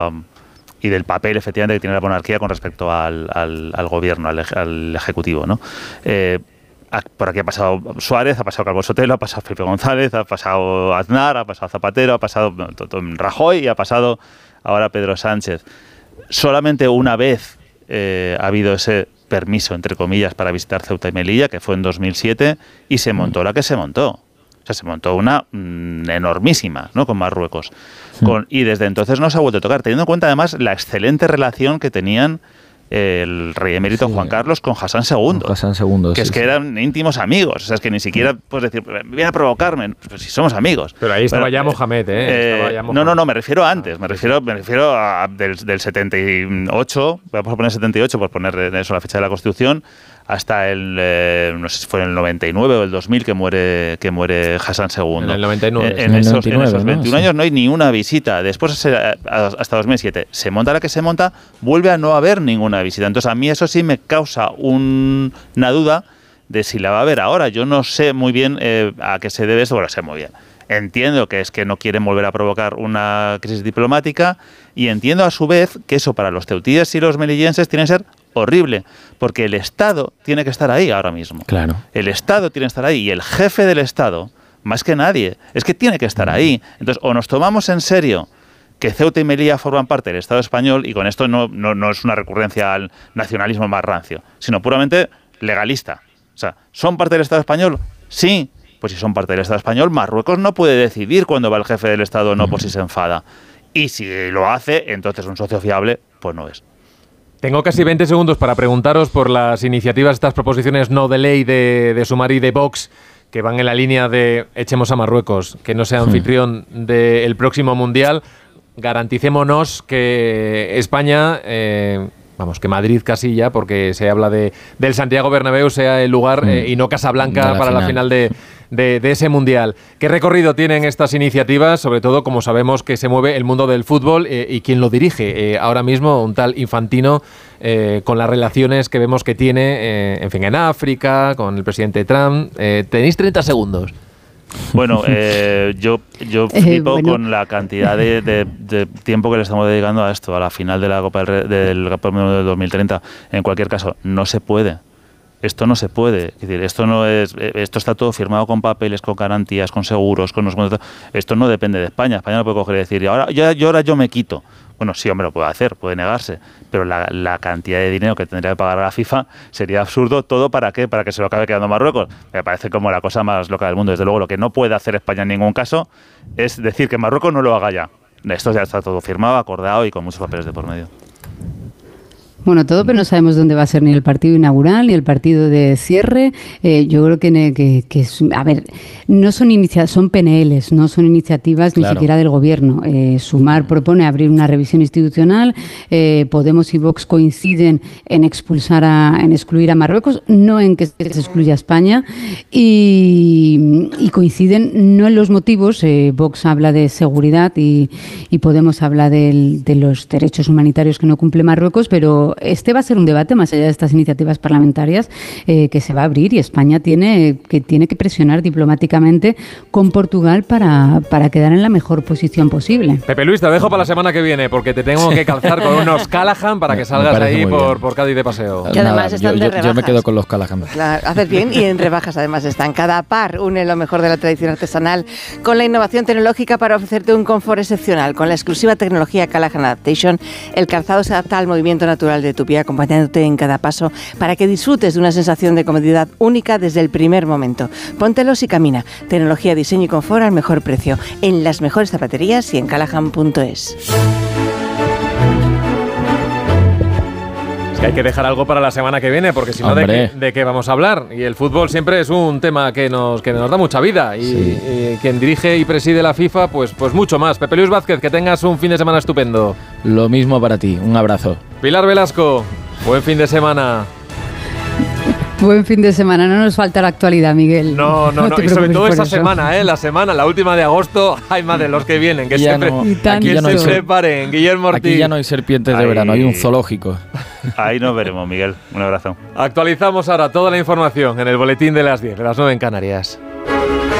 y del papel, efectivamente, que tiene la monarquía con respecto al gobierno, al ejecutivo, ¿no? Por aquí ha pasado Suárez, ha pasado Calvo Sotelo, ha pasado Felipe González, ha pasado Aznar, ha pasado Zapatero, ha pasado Rajoy y ha pasado ahora Pedro Sánchez. Solamente una vez ha habido ese permiso, entre comillas, para visitar Ceuta y Melilla, que fue en 2007, y se montó la que se montó. O sea, se montó una enormísima, ¿no?, con Marruecos. Y desde entonces no se ha vuelto a tocar, teniendo en cuenta además la excelente relación que tenían el rey emérito Juan Carlos con Hassan II. Que es que eran íntimos amigos. O sea, es que ni siquiera puedes decir, viene a provocarme, pues si somos amigos. Pero ahí estaba ya Mohamed, No, me refiero a antes. Me refiero a del 78, vamos a poner 78 por poner eso la fecha de la Constitución, hasta no sé si fue en el 99 o el 2000 que muere Hassan II. En el 99. En esos 21 años no hay ni una visita. Después, hasta 2007, se monta la que se monta, vuelve a no haber ninguna visita. Entonces, a mí eso sí me causa una duda de si la va a haber ahora. Yo no sé muy bien a qué se debe eso, pero sé muy bien. Entiendo que es que no quieren volver a provocar una crisis diplomática y entiendo a su vez que eso para los ceutíes y los melillenses tiene que ser horrible, porque el Estado tiene que estar ahí ahora mismo. Claro. El Estado tiene que esestar ahí y el jefe del Estado, más que nadie, es que tiene que estar ahí. Entonces, o nos tomamos en serio que Ceuta y Melilla forman parte del Estado español, y con esto no es una recurrencia al nacionalismo más rancio, sino puramente legalista. O sea, ¿son parte del Estado español? Sí. Pues si son parte del Estado español, Marruecos no puede decidir cuándo va el jefe del Estado o no, por si se enfada. Y si lo hace, entonces un socio fiable, pues no es. Tengo casi 20 segundos para preguntaros por las iniciativas, estas proposiciones no de ley de Sumar y de Vox, que van en la línea de echemos a Marruecos, que no sea anfitrión del próximo Mundial. Garanticémonos que España... que Madrid casi ya, porque se habla del Santiago Bernabéu, sea el lugar y no Casablanca para la final de ese Mundial. ¿Qué recorrido tienen estas iniciativas? Sobre todo, como sabemos que se mueve el mundo del fútbol y quién lo dirige. Ahora mismo, un tal Infantino, con las relaciones que vemos que tiene, en África, con el presidente Trump. Tenéis 30 segundos. Bueno, yo flipo con la cantidad de tiempo que le estamos dedicando a esto, a la final de la Copa del Mundo del 2030. En cualquier caso, no se puede. Esto no se puede. Es decir, esto está todo firmado con papeles, con garantías, con seguros, esto no depende de España. España no puede coger y decir, ahora yo me quito. Bueno, sí, hombre, lo puede hacer, puede negarse, pero la cantidad de dinero que tendría que pagar a la FIFA sería absurdo. ¿Todo para qué? Para que se lo acabe quedando Marruecos. Me parece como la cosa más loca del mundo. Desde luego, lo que no puede hacer España en ningún caso es decir que Marruecos no lo haga ya. Esto ya está todo firmado, acordado y con muchos papeles de por medio. Bueno, todo, pero no sabemos dónde va a ser ni el partido inaugural ni el partido de cierre. Yo creo que a ver, no son iniciativas, son PNLs, no son iniciativas ni siquiera del gobierno. Sumar propone abrir una revisión institucional. Podemos y Vox coinciden en excluir a Marruecos, no en que se excluya a España, y coinciden no en los motivos. Vox habla de seguridad y Podemos habla de los derechos humanitarios que no cumple Marruecos, pero este va a ser un debate más allá de estas iniciativas parlamentarias que se va a abrir, y España tiene que presionar diplomáticamente con Portugal para quedar en la mejor posición posible. Pepe Luis, te dejo para la semana que viene porque te tengo que calzar con unos Callahan para que salgas ahí por Cádiz de paseo. Que además están de rebajas. Yo me quedo con los Callahan. Claro, haces bien, y en rebajas además están. Cada par une lo mejor de la tradición artesanal con la innovación tecnológica para ofrecerte un confort excepcional. Con la exclusiva tecnología Callahan Adaptation, el calzado se adapta al movimiento natural de tu pie, acompañándote en cada paso para que disfrutes de una sensación de comodidad única desde el primer momento. Póntelos y camina. Tecnología, diseño y confort al mejor precio. En las mejores zapaterías y en callahan.es. Hay que dejar algo para la semana que viene, porque si no, ¿de qué vamos a hablar? Y el fútbol siempre es un tema que nos da mucha vida. Y quien dirige y preside la FIFA, pues mucho más. Pepe Luis Vázquez, que tengas un fin de semana estupendo. Lo mismo para ti, un abrazo. Pilar Velasco, buen fin de semana. Buen fin de semana, no nos falta la actualidad, Miguel. No, y sobre todo esa semana, la última de agosto, hay más de los que vienen, que ya siempre, aquí se preparen, Guillermo Ortiz. Aquí ya no hay serpientes de verano, hay un zoológico. Ahí nos veremos, Miguel, un abrazo. Actualizamos ahora toda la información en el boletín de las 10, de las 9 en Canarias.